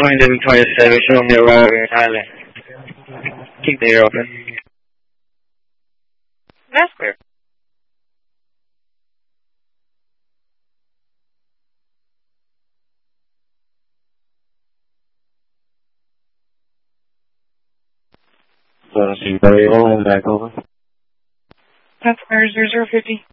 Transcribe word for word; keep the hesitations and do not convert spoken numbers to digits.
twenty to twenty-seven, show me arriving Highland. Keep the air open. That's clear. So, see, very low and back over. That's clear, zero zero fifty.